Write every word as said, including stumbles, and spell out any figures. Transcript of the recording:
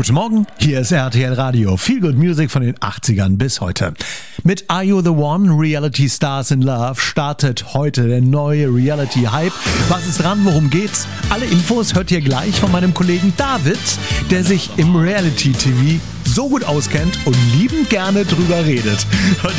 Guten Morgen, hier ist R T L Radio. Feel Good Music von den achtzigern bis heute. Mit Are You The One? Reality Stars in Love startet heute der neue Reality-Hype. Was ist dran? Worum geht's? Alle Infos hört ihr gleich von meinem Kollegen David, der sich im Reality-T V so gut auskennt und liebend gerne drüber redet. Hört